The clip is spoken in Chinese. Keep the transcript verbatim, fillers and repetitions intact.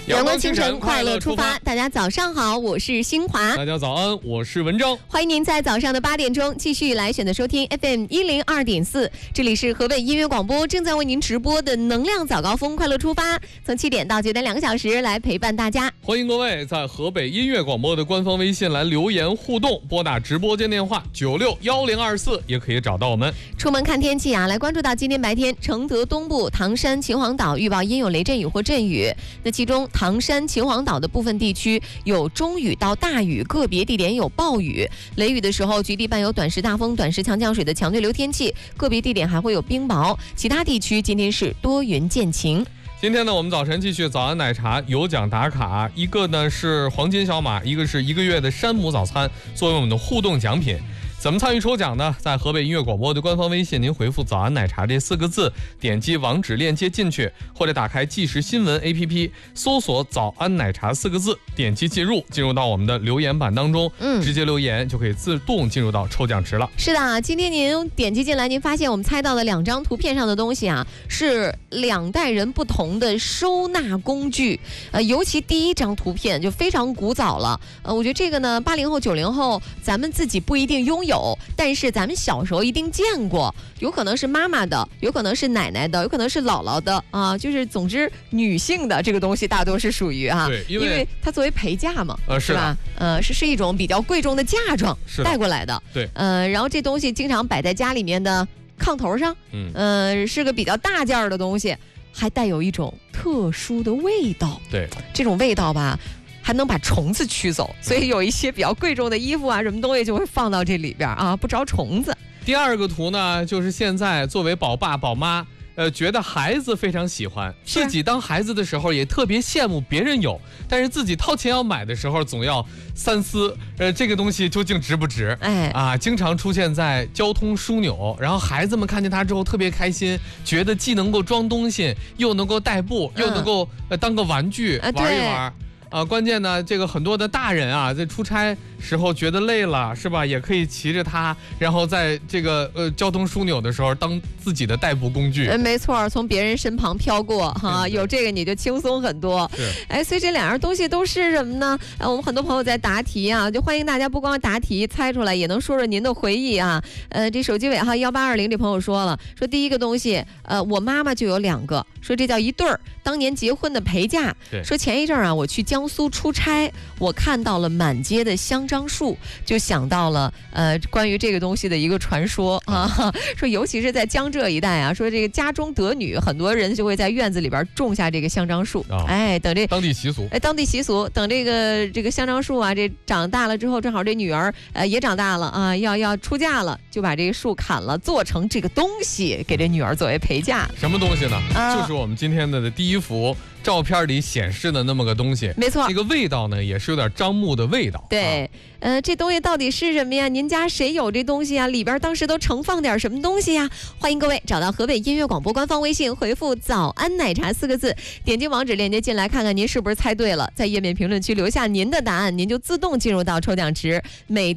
阳光清晨，快乐出发。大家早上好，我是新华。 大家早安，我是文章。 欢迎您在早上的八点钟继续来选择收听 F M 一零二点四，这里是河北音乐广播正在为您直播的能量早高峰，快乐出发，从七点到九点两个小时来陪伴大家。 欢迎各位在河北音乐广播的官方微信来留言互动，拨打直播间电话九六幺零二四也可以找到我们。 出门看天气啊，来关注到今天白天承德东部、唐山、秦皇岛预报阴有雷阵雨或阵雨，那其中唐山、秦皇岛的部分地区有中雨到大雨，个别地点有暴雨。雷雨的时候，局地伴有短时大风、短时强降水的强对流天气，个别地点还会有冰雹。其他地区今天是多云见晴。 今天呢，我们早晨继续早安奶茶有奖打卡，一个呢是黄金小马，一个是一个月的山姆早餐，作为我们的互动奖品。怎么参与抽奖呢？在河北音乐广播的官方微信，您回复早安奶茶这四个字，点击网址链接进去，或者打开即时新闻 A P P 搜索早安奶茶四个字，点击进入，进入到我们的留言板当中，嗯，直接留言就可以自动进入到抽奖池了。 是的，今天您点击进来，您发现我们猜到的两张图片上的东西啊，是两代人不同的收纳工具。呃，尤其第一张图片就非常古早了。呃，我觉得这个呢，八零后、九零后，咱们自己不一定拥有。但是咱们小时候一定见过，有可能是妈妈的，有可能是奶奶的，有可能是姥姥的啊，就是总之女性的这个东西大多是属于啊， 对，因为, 因为它作为陪嫁嘛， 呃，是吧？呃，是是一种比较贵重的嫁妆带过来的， 对， 呃，然后这东西经常摆在家里面的炕头上，嗯，呃，是个比较大件的东西，还带有一种特殊的味道， 对， 这种味道吧。还能把虫子驱走，所以有一些比较贵重的衣服啊，什么东西就会放到这里边啊，不招虫子。 第二个图呢，就是现在作为宝爸宝妈，呃，觉得孩子非常喜欢，自己当孩子的时候也特别羡慕别人有，但是自己掏钱要买的时候总要三思，呃，这个东西究竟值不值？哎，啊，经常出现在交通枢纽，然后孩子们看见它之后特别开心，觉得既能够装东西，又能够代步，又能够、呃、当个玩具、嗯、玩一玩。啊，关键呢，这个很多的大人啊，在出差时候觉得累了，是吧？也可以骑着它，然后在这个呃交通枢纽的时候当自己的代步工具。 嗯，没错，从别人身旁飘过哈，有这个你就轻松很多。 是， 哎，所以这两样东西都是什么呢？呃，我们很多朋友在答题啊，就欢迎大家不光答题猜出来，也能说说您的回忆啊。呃，这手机尾号幺八二零这朋友说了，说第一个东西，呃，我妈妈就有两个，说这叫一对儿，当年结婚的陪嫁。说前一阵啊，我去江苏出差，我看到了满街的香樟树，就想到了呃关于这个东西的一个传说啊，说尤其是在江浙一带啊，说这个家中得女，很多人就会在院子里边种下这个香樟树，哦、哎，等这当地习俗， 哎，当地习俗，等这个这个香樟树啊，这长大了之后，正好这女儿呃也长大了啊，要要出嫁了，就把这个树砍了，做成这个东西，给这女儿作为陪嫁。 什么东西呢？啊、就是我们今天的第一幅照片里显示的那么个东西， 没错， 这个味道呢也是有点樟木的味道。 对，啊、呃，这东西到底是什么呀？您家谁有这东西啊？里边当时都盛放点什么东西呀？欢迎各位找到河北音乐广播官方微信，回复早安奶茶四个字，点击网址链接进来看看您是不是猜对了，在页面评论区留下您的答案，您就自动进入到抽奖池。每